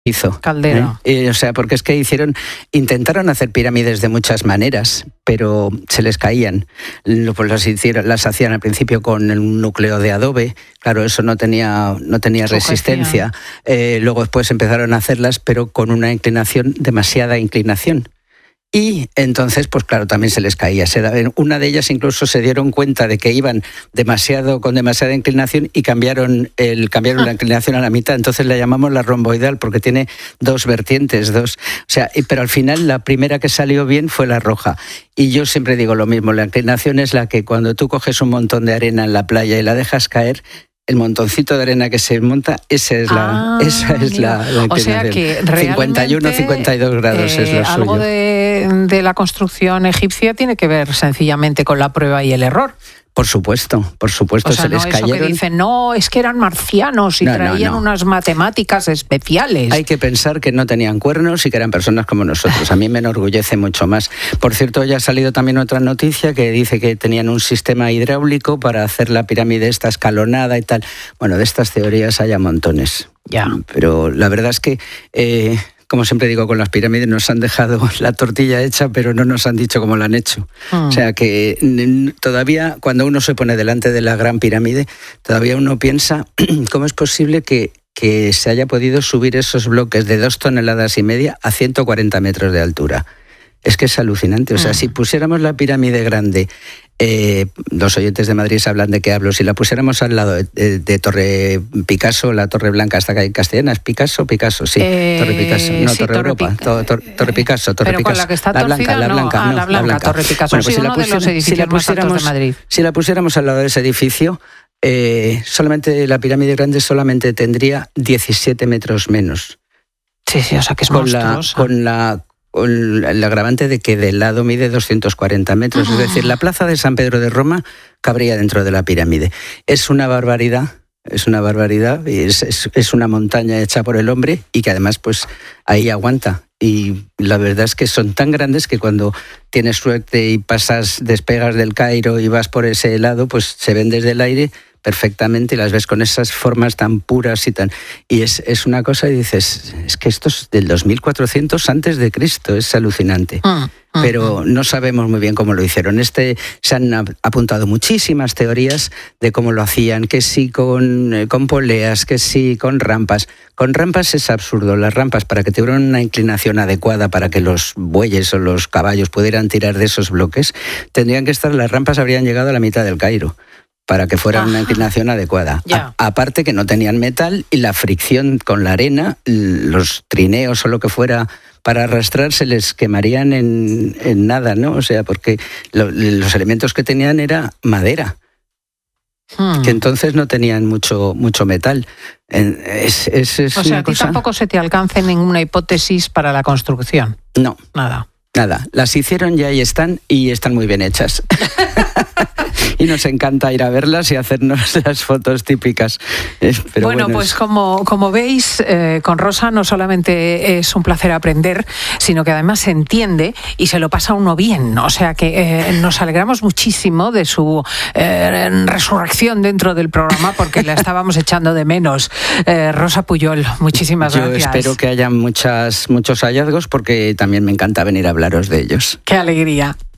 hizo. Caldera. O sea, porque es que intentaron hacer pirámides de muchas maneras, pero se les caían. Pues las hacían al principio con un núcleo de adobe, claro, eso no tenía resistencia. Luego después empezaron a hacerlas, pero con una inclinación, demasiada inclinación. Y entonces, pues claro, también se les caía. Una de ellas incluso se dieron cuenta de que iban con demasiada inclinación y cambiaron la inclinación a la mitad. Entonces la llamamos la romboidal porque tiene dos vertientes, pero al final la primera que salió bien fue la roja. Y yo siempre digo lo mismo, la inclinación es la que cuando tú coges un montón de arena en la playa y la dejas caer, el montoncito de arena que se monta, esa es la inclinación. O sea que 51, 52 grados es lo algo suyo. De la construcción egipcia tiene que ver sencillamente con la prueba y el error. Por supuesto, o sea, se les cayeron. Eso que dicen, no, es que eran marcianos y traían unas matemáticas especiales. Hay que pensar que no tenían cuernos y que eran personas como nosotros. A mí me enorgullece mucho más. Por cierto, ya ha salido también otra noticia que dice que tenían un sistema hidráulico para hacer la pirámide esta escalonada y tal. Bueno, de estas teorías hay a montones. Ya. Pero la verdad es que... como siempre digo, con las pirámides nos han dejado la tortilla hecha, pero no nos han dicho cómo la han hecho. O sea que todavía, cuando uno se pone delante de la gran pirámide, todavía uno piensa cómo es posible que se haya podido subir esos bloques de 2,5 toneladas a 140 metros de altura. Es que es alucinante. O sea, si pusiéramos la pirámide grande, los oyentes de Madrid hablan de qué hablo, si la pusiéramos al lado de Torre Picasso, la Torre Blanca, hasta que en castellana es Picasso, sí, Torre Picasso, no, sí, Torre Europa, Torre Picasso, Torre pero Picasso. Con la que está la blanca, torcida, la blanca, Torre Picasso, bueno, pues sí, uno de los edificios más altos de Madrid. Si la pusiéramos al lado de ese edificio, solamente la pirámide grande solamente tendría 17 metros menos. Sí, o sea que es monstruosa. Con el agravante de que del lado mide 240 metros. Es decir, la plaza de San Pedro de Roma cabría dentro de la pirámide. Es una barbaridad, y es una montaña hecha por el hombre y que además pues ahí aguanta. Y la verdad es que son tan grandes que cuando tienes suerte y despegas del Cairo y vas por ese lado, pues se ven desde el aire perfectamente y las ves con esas formas tan puras y es una cosa y dices, es que esto es del 2400 antes de Cristo, es alucinante. Pero no sabemos muy bien cómo lo hicieron. Se han apuntado muchísimas teorías de cómo lo hacían, que sí con poleas, que sí con rampas. Con rampas es absurdo. Las rampas, para que tuvieran una inclinación adecuada para que los bueyes o los caballos pudieran tirar de esos bloques, las rampas habrían llegado a la mitad del Cairo para que fuera una inclinación adecuada. Aparte que no tenían metal y la fricción con la arena, los trineos o lo que fuera para arrastrar se les quemarían en nada, ¿no? O sea, porque los elementos que tenían era madera, que entonces no tenían mucho metal. O sea, a ti tampoco se te alcance ninguna hipótesis para la construcción. No. Nada. Las hicieron y ahí están muy bien hechas. Y nos encanta ir a verlas y hacernos las fotos típicas. Pero bueno, pues como veis, con Rosa no solamente es un placer aprender, sino que además se entiende y se lo pasa uno bien. O sea que nos alegramos muchísimo de su resurrección dentro del programa porque la estábamos echando de menos. Rosa Pujol, muchísimas gracias. Yo espero que haya muchos hallazgos porque también me encanta venir a hablaros de ellos. ¡Qué alegría!